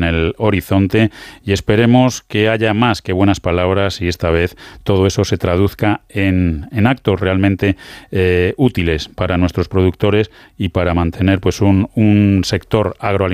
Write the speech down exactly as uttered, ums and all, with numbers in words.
el horizonte y esperemos que haya más que buenas palabras y esta vez todo eso se traduzca en, en actos realmente eh, útiles para nuestros productores y para mantener pues un, un sector agroalimentario